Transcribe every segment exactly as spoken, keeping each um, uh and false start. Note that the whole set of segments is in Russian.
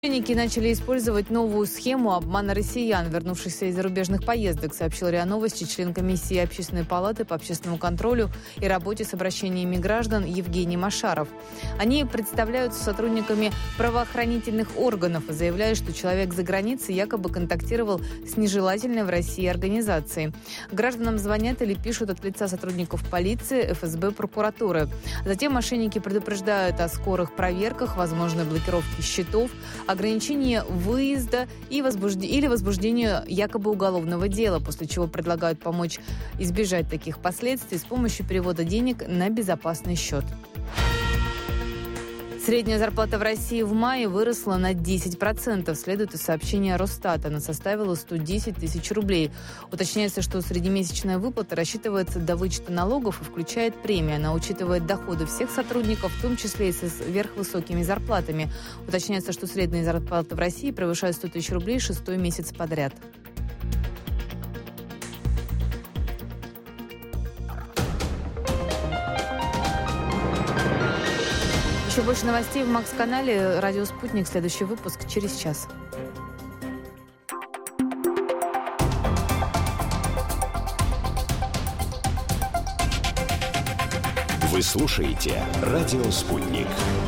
Мошенники начали использовать новую схему обмана россиян, вернувшихся из зарубежных поездок, сообщил РИА Новости член комиссии Общественной палаты по общественному контролю и работе с обращениями граждан Евгений Машаров. Они представляются сотрудниками правоохранительных органов и заявляют, что человек за границей якобы контактировал с нежелательной в России организацией. Гражданам звонят или пишут от лица сотрудников полиции, эф эс бэ, прокуратуры. Затем мошенники предупреждают о скорых проверках, возможной блокировке счетов, ограничение выезда и возбужд... или возбуждение якобы уголовного дела, после чего предлагают помочь избежать таких последствий с помощью перевода денег на безопасный счет. Средняя зарплата в России в мае выросла на десять процентов, следует из сообщения Росстата. Она составила сто десять тысяч рублей. Уточняется, что среднемесячная выплата рассчитывается до вычета налогов и включает премии. Она учитывает доходы всех сотрудников, в том числе и с сверхвысокими зарплатами. Уточняется, что средняя зарплата в России превышает сто тысяч рублей шестой месяц подряд. Еще больше новостей в Макс-канале «Радио Спутник». Следующий выпуск через час. Вы слушаете «Радио Спутник».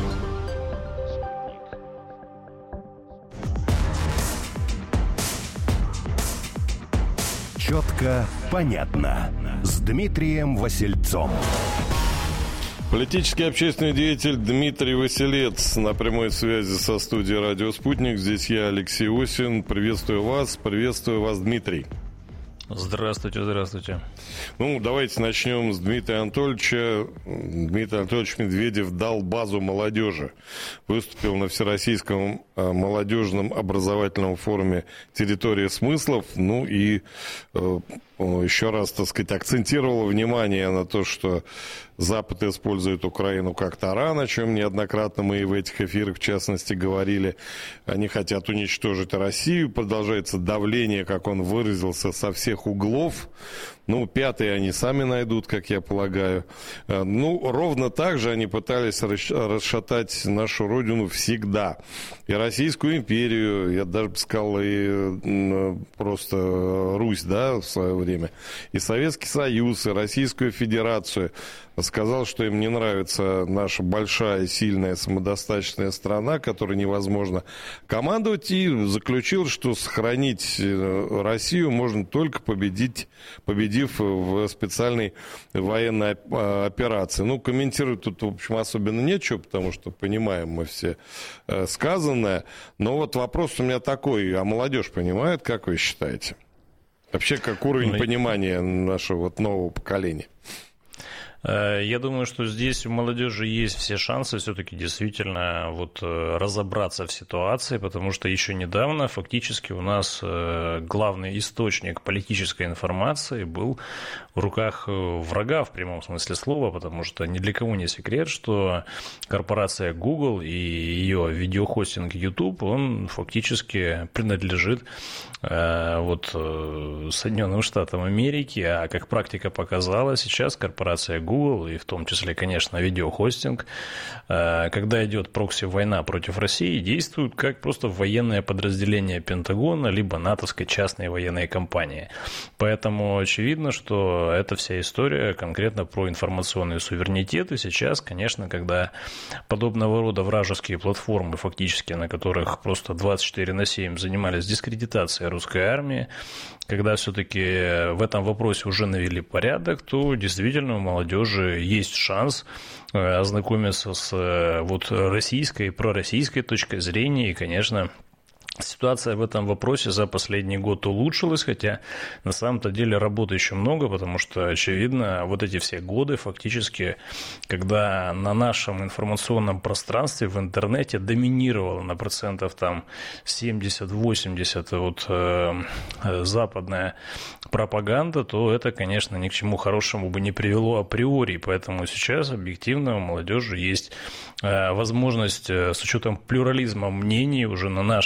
Четко, понятно. С Дмитрием Васильцом. Политический и общественный деятель Дмитрий Василец на прямой связи со студией «Радио Спутник». Здесь я, Алексей Осин. Приветствую вас. Приветствую вас, Дмитрий. Здравствуйте, здравствуйте. Ну, давайте начнем с Дмитрия Анатольевича. Дмитрий Анатольевич Медведев дал базу молодежи. Выступил на Всероссийском молодежном образовательном форуме «Территория смыслов». Ну и еще раз, так сказать, акцентировал внимание на то, что Запад использует Украину как таран, о чем неоднократно мы и в этих эфирах, в частности, говорили. Они хотят уничтожить Россию. Продолжается давление, как он выразился, со всех углов. Ну, пятые они сами найдут, как я полагаю. Ну, ровно так же они пытались расшатать нашу родину всегда. И Российскую империю, я даже бы сказал, и просто Русь, да, в свое время. И Советский Союз, и Российскую Федерацию. Сказал, что им не нравится наша большая, сильная, самодостаточная страна, которой невозможно командовать, и заключил, что сохранить Россию можно только победить, победив в специальной военной операции. Ну, комментировать тут, в общем, особенно нечего, потому что понимаем мы все сказанное. Но вот вопрос у меня такой, а молодежь понимает, как вы считаете? Вообще, как уровень понимания нашего вот нового поколения? Я думаю, что здесь у молодежи есть все шансы все-таки действительно вот разобраться в ситуации, потому что еще недавно фактически у нас главный источник политической информации был в руках врага в прямом смысле слова, потому что ни для кого не секрет, что корпорация Google и ее видеохостинг YouTube, он фактически принадлежит вот Соединенным Штатам Америки, а как практика показала, сейчас корпорация Google Google, и в том числе, конечно, видеохостинг, когда идет прокси-война против России, действуют как просто военное подразделение Пентагона, либо натовской частной военной компании. Поэтому очевидно, что эта вся история конкретно про информационный суверенитет, и сейчас, конечно, когда подобного рода вражеские платформы, фактически, на которых просто двадцать четыре на семь занимались дискредитацией русской армии, когда все-таки в этом вопросе уже навели порядок, то действительно у молодежи есть шанс ознакомиться с вот российской и пророссийской точкой зрения, и, конечно, ситуация в этом вопросе за последний год улучшилась, хотя на самом-то деле работы еще много, потому что, очевидно, вот эти все годы фактически, когда на нашем информационном пространстве в интернете доминировала на процентов там семьдесят-восемьдесят вот, э, западная пропаганда, то это, конечно, ни к чему хорошему бы не привело априори, поэтому сейчас объективно у молодежи есть э, возможность э, с учетом плюрализма мнений уже на наших этических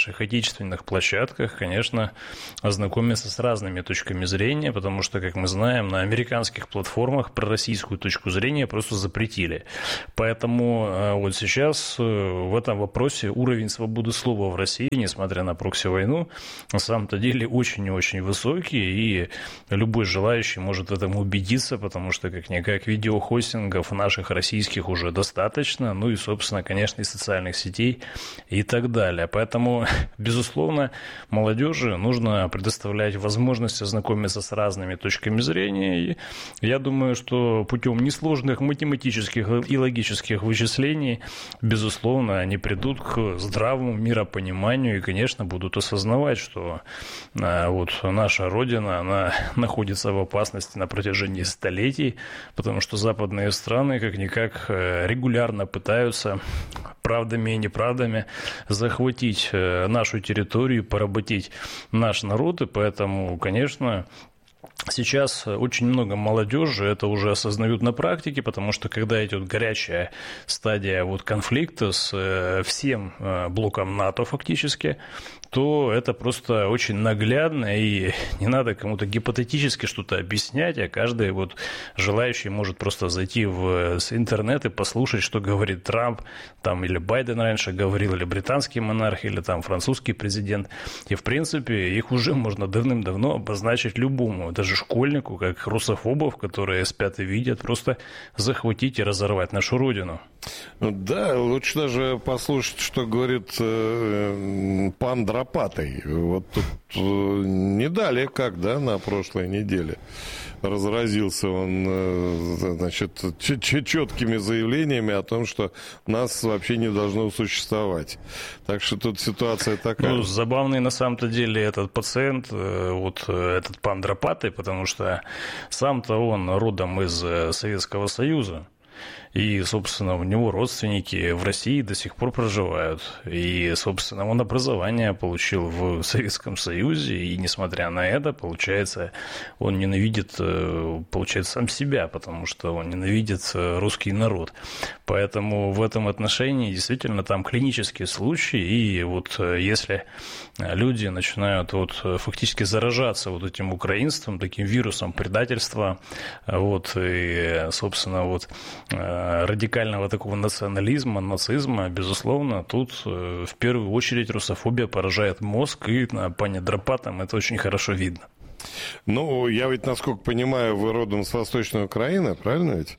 многочисленных площадках, конечно, ознакомиться с разными точками зрения, потому что, как мы знаем, на американских платформах пророссийскую точку зрения просто запретили. Поэтому вот сейчас в этом вопросе уровень свободы слова в России, несмотря на прокси-войну, на самом-то деле очень и очень высокий, и любой желающий может в этом убедиться, потому что, как-никак, видеохостингов наших российских уже достаточно, ну и, собственно, конечно, и социальных сетей и так далее. Поэтому, безусловно, молодежи нужно предоставлять возможность ознакомиться с разными точками зрения, и я думаю, что путем несложных математических и логических вычислений, безусловно, они придут к здравому миропониманию и, конечно, будут осознавать, что вот наша Родина, она находится в опасности на протяжении столетий, потому что западные страны как-никак регулярно пытаются правдами и неправдами захватить нашу территорию, поработить наш народ, и поэтому, конечно, сейчас очень много молодежи это уже осознают на практике, потому что когда идет горячая стадия вот конфликта с всем блоком НАТО фактически, то это просто очень наглядно, и не надо кому-то гипотетически что-то объяснять, а каждый вот желающий может просто зайти в интернет и послушать, что говорит Трамп, там, или Байден раньше говорил, или британский монарх, или там французский президент. И, в принципе, их уже можно давным-давно обозначить любому, даже школьнику, как русофобов, которые спят и видят, просто захватить и разорвать нашу родину. Да, лучше даже послушать, что говорит э, пан Дропатый. Вот тут э, не далее как, да, на прошлой неделе разразился он, э, значит, четкими заявлениями о том, что нас вообще не должно существовать. Так что тут ситуация такая. Ну, забавный на самом-то деле этот пациент, э, вот этот пан Дропатый, потому что сам-то он родом из Советского Союза. И, собственно, у него родственники в России до сих пор проживают. И, собственно, он образование получил в Советском Союзе. И, несмотря на это, получается, он ненавидит, получается, сам себя, потому что он ненавидит русский народ. Поэтому в этом отношении действительно там клинические случаи. И вот если люди начинают вот фактически заражаться вот этим украинством, таким вирусом предательства, вот, и, собственно, вот радикального такого национализма, нацизма, безусловно, тут в первую очередь русофобия поражает мозг, и на пане Дропатом это очень хорошо видно. Ну, я ведь, насколько понимаю, вы родом с Восточной Украины, правильно ведь?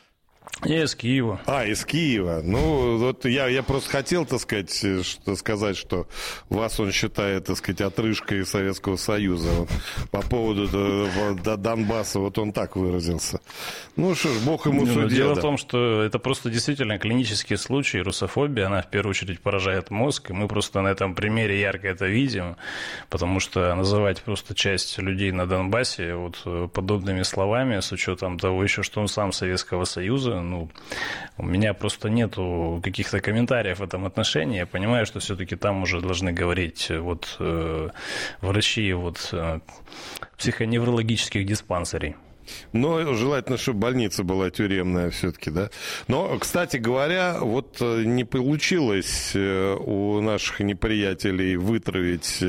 Я из Киева. А, из Киева. Ну, вот я, я просто хотел, так сказать, что, сказать, что вас он считает, так сказать, отрыжкой Советского Союза. Вот, по поводу до, Донбасса, вот он так выразился. Ну что ж, бог ему судья. Дело да. в том, что это просто действительно клинический случай. Русофобия, она в первую очередь поражает мозг, и мы просто на этом примере ярко это видим, потому что называть просто часть людей на Донбассе вот подобными словами, с учетом того еще, что он сам Советского Союза, ну, у меня просто нету каких-то комментариев в этом отношении. Я понимаю, что все-таки там уже должны говорить вот э, врачи вот э, психоневрологических диспансерей. Но желательно, чтобы больница была тюремная все-таки, да. Но, кстати говоря, вот не получилось у наших неприятелей вытравить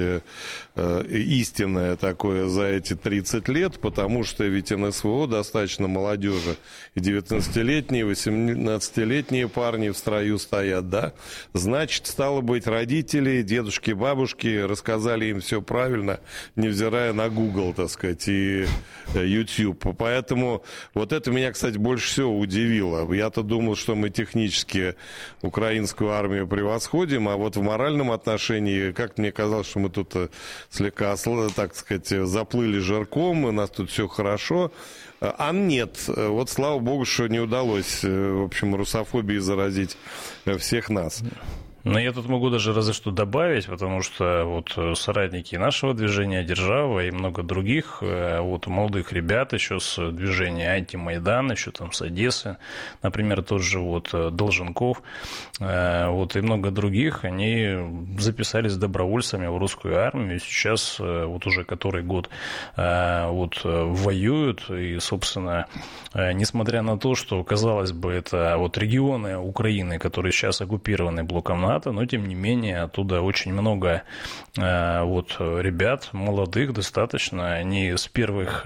истинное такое за эти тридцать лет, потому что ведь эн эс вэ о достаточно молодежи. И девятнадцатилетние, восемнадцатилетние парни в строю стоят, да. Значит, стало быть, родители, дедушки, бабушки рассказали им все правильно, невзирая на Google, так сказать, и YouTube. Поэтому вот это меня, кстати, больше всего удивило. Я-то думал, что мы технически украинскую армию превосходим, а вот в моральном отношении, как мне казалось, что мы тут слегка, так сказать, заплыли жирком, у нас тут все хорошо. А нет, вот слава богу, что не удалось, в общем, русофобией заразить всех нас. Но я тут могу даже разве что добавить, потому что вот соратники нашего движения «Держава» и много других вот молодых ребят еще с движения «Антимайдан», еще там с Одессы, например, тот же вот Долженков, вот и много других, они записались добровольцами в русскую армию, и сейчас вот уже который год вот воюют, и, собственно, несмотря на то, что, казалось бы, это вот регионы Украины, которые сейчас оккупированы блоком НАТО, НАТО, но, тем не менее, оттуда очень много вот ребят, молодых достаточно, они с первых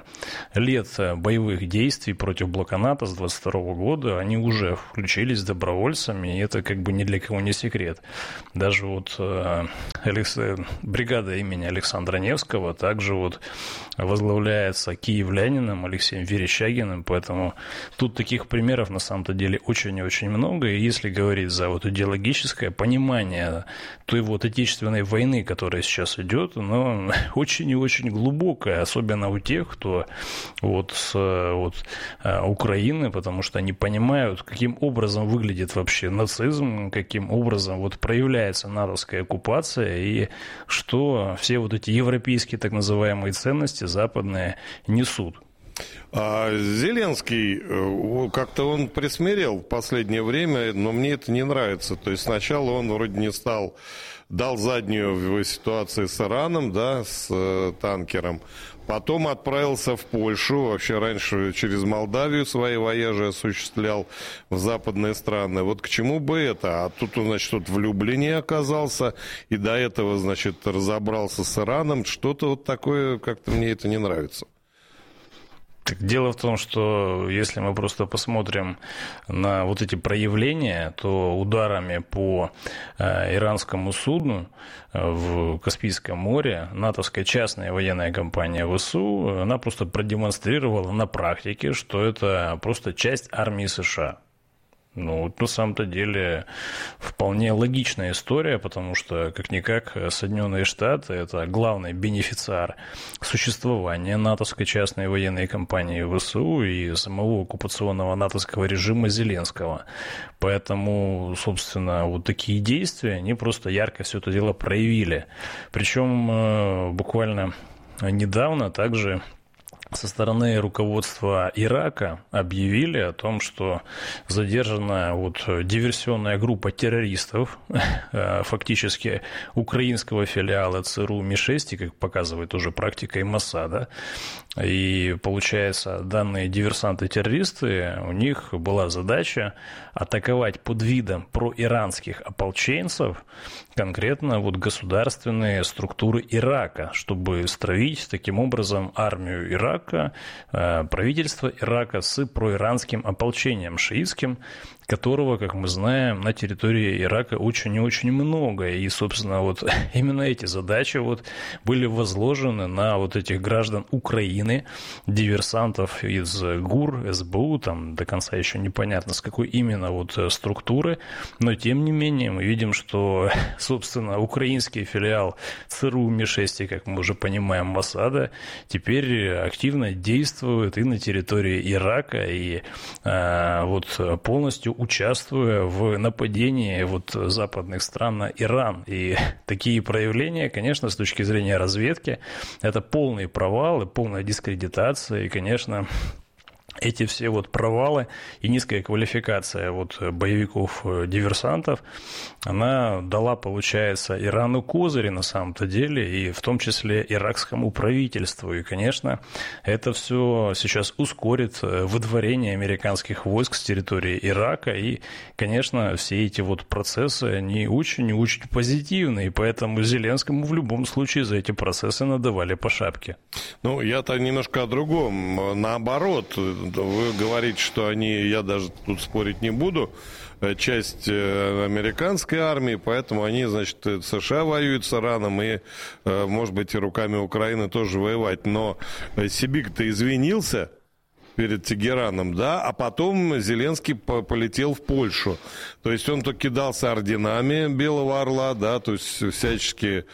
лет боевых действий против блока НАТО с двадцать второго года, они уже включились добровольцами, и это как бы ни для кого не секрет. Даже вот Алекс... бригада имени Александра Невского также вот возглавляется киевлянином Алексеем Верещагиным, поэтому тут таких примеров на самом-то деле очень и очень много, и если говорить за вот идеологическое понимание той вот отечественной войны, которая сейчас идет, но очень и очень глубокое, особенно у тех, кто вот с вот, Украины, потому что они понимают, каким образом выглядит вообще нацизм, каким образом вот проявляется натовская оккупация и что все вот эти европейские так называемые ценности западные несут. А Зеленский, как-то он присмирел в последнее время, но мне это не нравится. То есть сначала он вроде не стал, дал заднюю в ситуации с Ираном, да, с э, танкером. Потом отправился в Польшу, вообще раньше через Молдавию свои вояжи осуществлял в западные страны. Вот к чему бы это? А тут он, значит, вот в Люблине оказался, и до этого, значит, разобрался с Ираном. Что-то вот такое, как-то мне это не нравится. Так дело в том, что если мы просто посмотрим на вот эти проявления, то ударами по э, иранскому судну э, в Каспийском море натовская частная военная компания ВСУ, она просто продемонстрировала на практике, что это просто часть армии США. Ну, вот на самом-то деле вполне логичная история, потому что, как-никак, Соединенные Штаты – это главный бенефициар существования натовской частной военной компании ВСУ и самого оккупационного натовского режима Зеленского. Поэтому, собственно, вот такие действия, они просто ярко все это дело проявили. Причем буквально недавно также со стороны руководства Ирака объявили о том, что задержана вот диверсионная группа террористов, фактически украинского филиала ЦРУ Ми шесть, как показывает уже практика и Моссада. И получается, данные диверсанты-террористы, у них была задача атаковать под видом проиранских ополченцев конкретно вот государственные структуры Ирака, чтобы стравить таким образом армию Ирака, правительство Ирака с проиранским ополчением шиитским, которого, как мы знаем, на территории Ирака очень и очень много. И, собственно, вот именно эти задачи вот были возложены на вот этих граждан Украины, диверсантов из ГУР, СБУ, там до конца еще непонятно, с какой именно вот структуры, но, тем не менее, мы видим, что, собственно, украинский филиал ЦРУ Ми шесть, как мы уже понимаем, Моссада, теперь активно действует и на территории Ирака, и а, вот полностью участвуя в нападении вот западных стран на Иран. И такие проявления, конечно, с точки зрения разведки, это полный провал и полная дискредитация. И, конечно, эти все вот провалы и низкая квалификация вот боевиков-диверсантов, она дала, получается, Ирану козыри на самом-то деле, и в том числе иракскому правительству. И, конечно, это все сейчас ускорит выдворение американских войск с территории Ирака. И, конечно, все эти вот процессы, они очень и очень позитивные, и поэтому Зеленскому в любом случае за эти процессы надавали по шапке. Ну, я-то немножко о другом. Наоборот, вы говорите, что они, я даже тут спорить не буду, часть американской армии, поэтому они, значит, США воюют с Ираном и, может быть, и руками Украины тоже воевать. Но Сибиг-то извинился перед Тегераном, да, а потом Зеленский полетел в Польшу. То есть он то кидался орденами Белого Орла, да, то есть всячески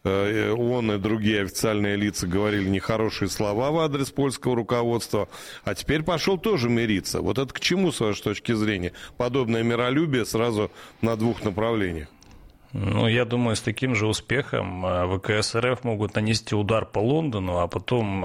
он и другие официальные лица говорили нехорошие слова в адрес польского руководства, а теперь пошел тоже мириться. Вот это к чему, с вашей точки зрения? Подобное миролюбие сразу на двух направлениях. Ну, я думаю, с таким же успехом ВКС РФ могут нанести удар по Лондону, а потом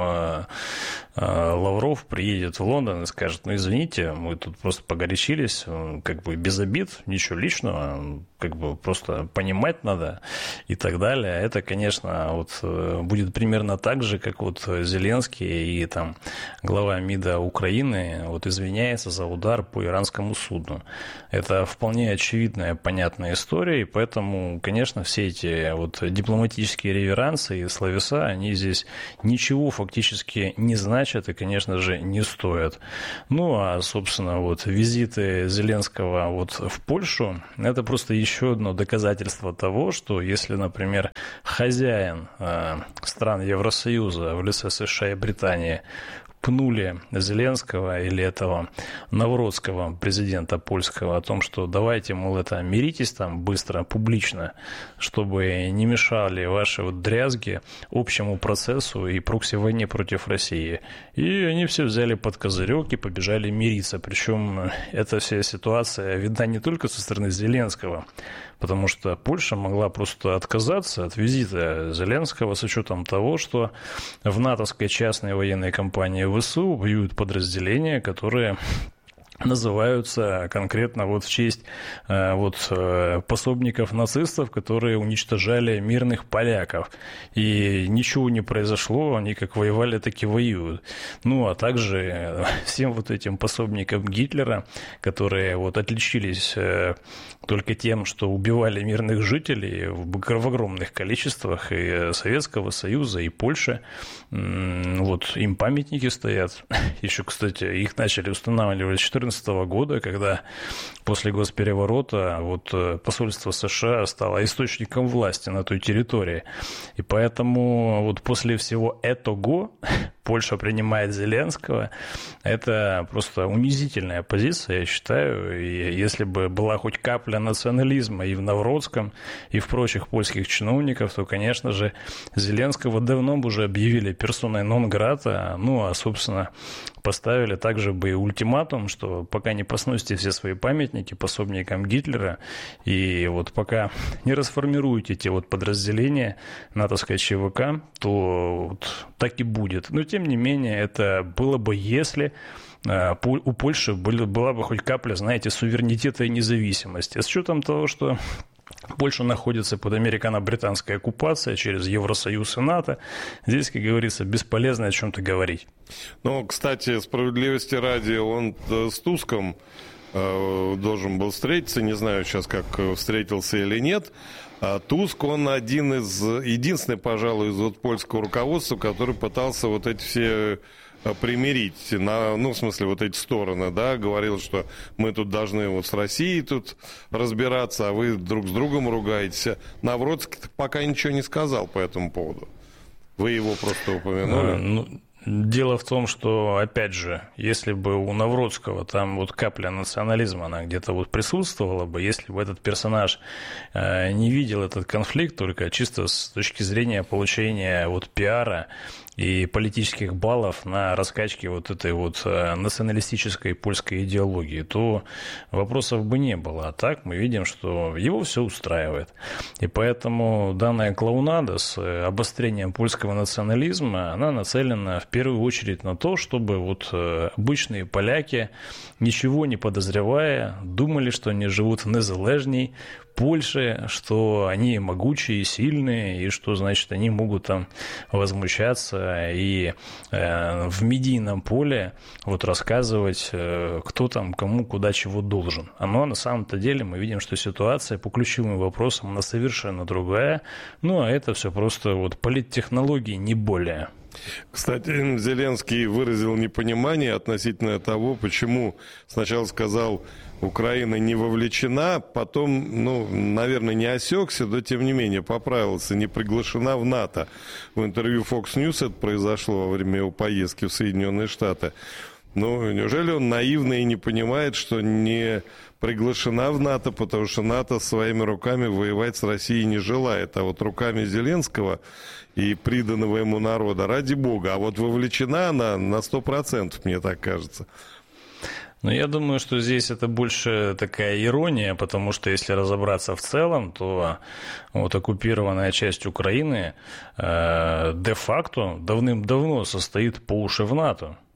Лавров приедет в Лондон и скажет: ну, извините, мы тут просто погорячились, как бы без обид, ничего личного, как бы просто понимать надо и так далее. Это, конечно, вот будет примерно так же, как вот Зеленский и там глава МИДа Украины вот извиняется за удар по иранскому судну. Это вполне очевидная, понятная история, и поэтому, конечно, все эти вот дипломатические реверансы и словеса, они здесь ничего фактически не значат и, конечно же, не стоят. Ну, а, собственно, вот визиты Зеленского вот в Польшу, это просто еще одно доказательство того, что если, например, хозяин э, стран Евросоюза в лице США и Британии пнули Зеленского или этого Навродского, президента польского, о том, что давайте, мол, это миритесь там быстро, публично, чтобы не мешали ваши вот дрязги общему процессу и прокси-войне против России. И они все взяли под козырек и побежали мириться. Причем эта вся ситуация видна не только со стороны Зеленского, потому что Польша могла просто отказаться от визита Зеленского с учетом того, что в натовской частной военной компании ВСУ воюют подразделения, которые называются конкретно вот в честь э, вот, э, пособников нацистов, которые уничтожали мирных поляков. И ничего не произошло, они как воевали, так и воюют. Ну, а также э, всем вот этим пособникам Гитлера, которые вот отличились э, только тем, что убивали мирных жителей в, в огромных количествах и Советского Союза, и Польши. Вот им памятники стоят. Еще, кстати, их начали устанавливать в две тысячи четырнадцатого года, когда после госпереворота вот посольство США стало источником власти на той территории. И поэтому вот после всего этого Польша принимает Зеленского. Это просто унизительная позиция, я считаю. И если бы была хоть капля национализма и в Навродском, и в прочих польских чиновников, то, конечно же, Зеленского давно бы уже объявили персоной нон-грата. Ну, а, собственно, поставили также бы и ультиматум, что пока не посносите все свои памятники пособникам Гитлера, и вот пока не расформируете те вот подразделения натовской ЧВК, то вот так и будет. Но, тем не менее, это было бы, если у Польши была бы хоть капля, знаете, суверенитета и независимости. С учетом того, что Польша находится под американо-британской оккупацией через Евросоюз и НАТО. Здесь, как говорится, бесполезно о чем-то говорить. Ну, кстати, справедливости ради, он с Туском э, должен был встретиться. Не знаю сейчас, как встретился или нет. А Туск, он один из, единственный, пожалуй, из вот польского руководства, который пытался вот эти все примирить, на, ну, в смысле, вот эти стороны, да, говорил, что мы тут должны вот с Россией тут разбираться, а вы друг с другом ругаетесь. Навродский пока ничего не сказал по этому поводу. Вы его просто упомянули. А, ну... Дело в том, что, опять же, если бы у Навродского там вот капля национализма, она где-то вот присутствовала бы, если бы этот персонаж э, не видел этот конфликт только чисто с точки зрения получения вот пиара и политических баллов на раскачке вот этой вот националистической польской идеологии, то вопросов бы не было. А так мы видим, что его все устраивает. И поэтому данная клоунада с обострением польского национализма, она нацелена в первую очередь на то, чтобы вот обычные поляки, ничего не подозревая, думали, что они живут в незалежней Польше, что они могучие, сильные, и что, значит, они могут там возмущаться и э, в медийном поле вот рассказывать, э, кто там кому куда чего должен. Но на самом-то деле мы видим, что ситуация по ключевым вопросам, она совершенно другая. Ну, а это все просто вот политтехнологии, не более. Кстати, Зеленский выразил непонимание относительно того, почему сначала сказал, Украина не вовлечена, потом, ну, наверное, не осекся, но тем не менее поправился, не приглашена в НАТО. В интервью Fox News это произошло во время его поездки в Соединенные Штаты. Ну, неужели он наивно и не понимает, что не приглашена в НАТО, потому что НАТО своими руками воевать с Россией не желает, а вот руками Зеленского и приданного ему народа, ради бога. А вот вовлечена она на сто процентов, мне так кажется. Но я думаю, что здесь это больше такая ирония, потому что если разобраться в целом, то вот оккупированная часть Украины э, де-факто давным-давно состоит по уши в НАТО.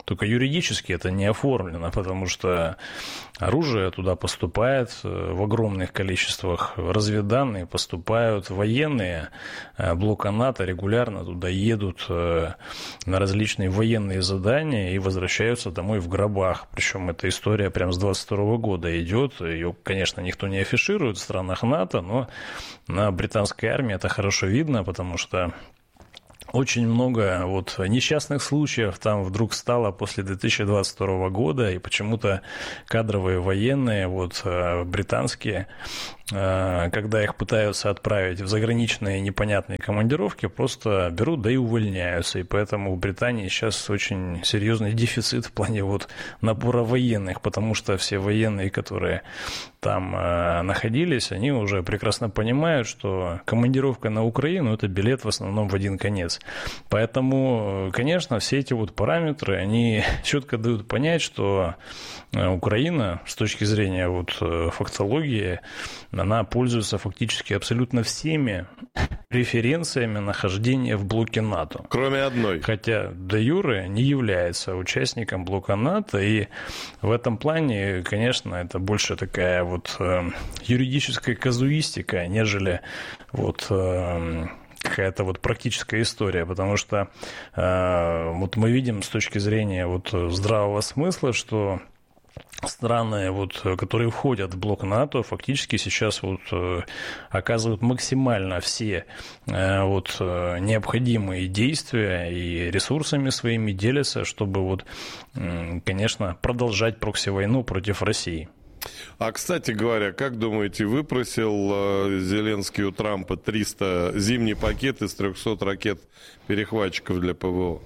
Только юридически это не оформлено, потому что оружие туда поступает в огромных количествах, разведданные поступают, военные блока НАТО регулярно туда едут на различные военные задания и возвращаются домой в гробах. Причем эта история прям с двадцать второго года идет. Ее, конечно, никто не афиширует в странах НАТО, но на британской армии это хорошо видно, потому что очень много вот несчастных случаев там вдруг стало после две тысячи двадцать второго года, и почему-то кадровые военные, вот британские, когда их пытаются отправить в заграничные непонятные командировки, просто берут, да и увольняются. И поэтому в Британии сейчас очень серьезный дефицит в плане вот набора военных, потому что все военные, которые там находились, они уже прекрасно понимают, что командировка на Украину – это билет в основном в один конец. Поэтому, конечно, все эти вот параметры, они четко дают понять, что Украина с точки зрения вот фактологии, она пользуется фактически абсолютно всеми преференциями нахождения в блоке НАТО. Кроме одной. Хотя де юре не является участником блока НАТО, и в этом плане, конечно, это больше такая вот юридическая казуистика, нежели вот какая-то вот практическая история, потому что э, вот мы видим с точки зрения вот здравого смысла, что страны, вот, которые входят в блок НАТО, фактически сейчас вот оказывают максимально все вот необходимые действия и ресурсами своими делятся, чтобы вот, конечно, продолжать прокси-войну против России. А, кстати говоря, как думаете, выпросил Зеленский у Трампа триста зимний пакет из трехсот ракет-перехватчиков для ПВО?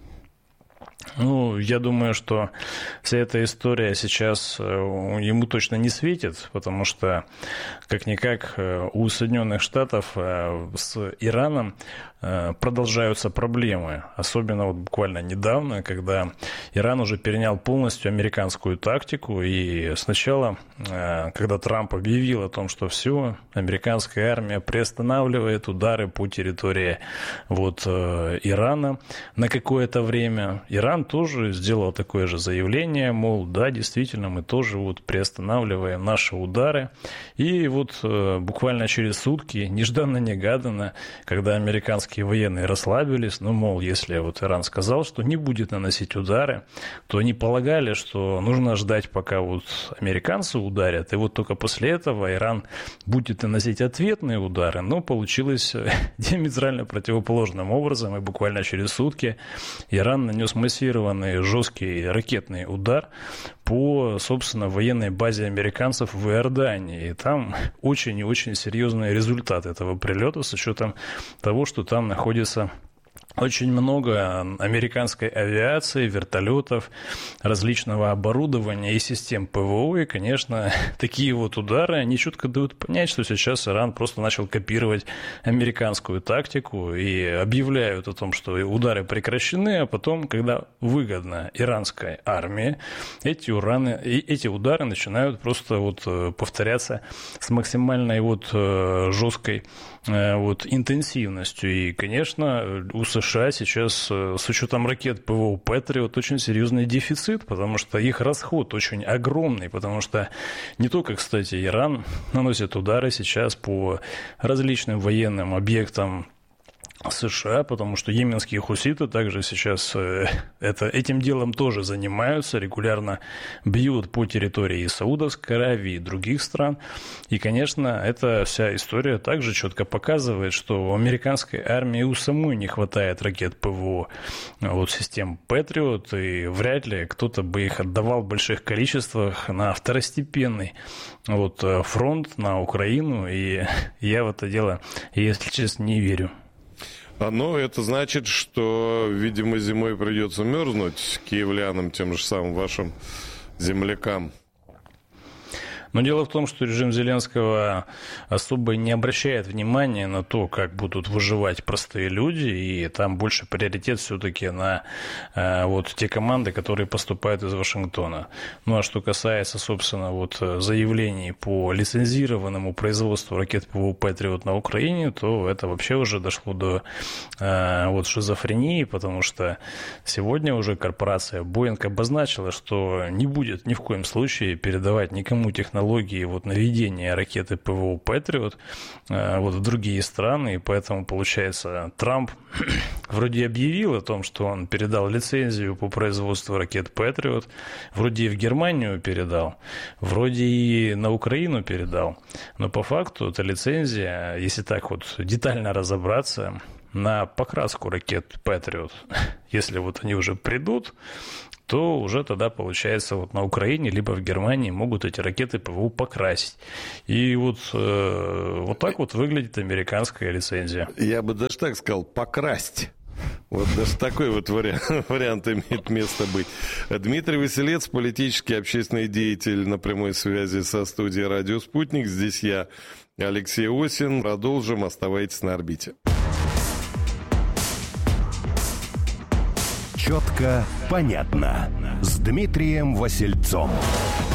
Ну, я думаю, что вся эта история сейчас ему точно не светит, потому что, как-никак, у Соединенных Штатов с Ираном продолжаются проблемы. Особенно вот буквально недавно, когда Иран уже перенял полностью американскую тактику. И сначала, когда Трамп объявил о том, что все, американская армия приостанавливает удары по территории вот, Ирана на какое-то время, Иран тоже сделал такое же заявление, мол, да, действительно, мы тоже вот приостанавливаем наши удары. И вот буквально через сутки, нежданно-негаданно, когда американские военные расслабились, ну, мол, если вот Иран сказал, что не будет наносить удары, то они полагали, что нужно ждать, пока вот американцы ударят, и вот только после этого Иран будет наносить ответные удары, но получилось диаметрально противоположным образом, и буквально через сутки Иран нанес массированный жесткий ракетный удар по, собственно, военной базе американцев в Иордании. И там очень и очень серьезный результат этого прилета с учетом того, что там находится очень много американской авиации, вертолетов, различного оборудования и систем ПВО. И, конечно, такие вот удары, они четко дают понять, что сейчас Иран просто начал копировать американскую тактику и объявляют о том, что удары прекращены, а потом, когда выгодно иранской армии, эти, ураны, эти удары начинают просто вот повторяться с максимальной вот жесткой вот интенсивностью. И, конечно, у США сейчас с учетом ракет ПВО Патриот очень серьезный дефицит, потому что их расход очень огромный, потому что не только, кстати, Иран наносит удары сейчас по различным военным объектам США, потому что йеменские хуситы также сейчас это, этим делом тоже занимаются, регулярно бьют по территории Саудовской Аравии и других стран. И, конечно, эта вся история также четко показывает, что у американской армии у самой не хватает ракет ПВО, вот, систем Патриот, и вряд ли кто-то бы их отдавал в больших количествах на второстепенный вот, фронт, на Украину, и я в это дело, если честно, не верю. Ну, это значит, что, видимо, зимой придется мерзнуть киевлянам, тем же самым вашим землякам. Но дело в том, что режим Зеленского особо не обращает внимания на то, как будут выживать простые люди, и там больше приоритет все-таки на э, вот те команды, которые поступают из Вашингтона. Ну а что касается, собственно, вот заявлений по лицензированному производству ракет ПВО «Патриот» на Украине, то это вообще уже дошло до э, вот шизофрении, потому что сегодня уже корпорация Boeing обозначила, что не будет ни в коем случае передавать никому технологии вот наведения ракеты ПВО «Патриот» э, вот в другие страны, и поэтому, получается, Трамп вроде объявил о том, что он передал лицензию по производству ракет «Патриот», вроде и в Германию передал, вроде и на Украину передал, но по факту эта лицензия, если так вот детально разобраться, на покраску ракет «Патриот», если вот они уже придут, то уже тогда, получается, вот на Украине либо в Германии могут эти ракеты ПВО покрасить. И вот, э, вот так вот выглядит американская лицензия. Я бы даже так сказал, покрасть. Вот даже такой вот вариант, вариант имеет место быть. Дмитрий Василец, политический общественный деятель, на прямой связи со студией «Радио Спутник». Здесь я, Алексей Осин. Продолжим. Оставайтесь на орбите. Четко, понятно. С Дмитрием Васильцом.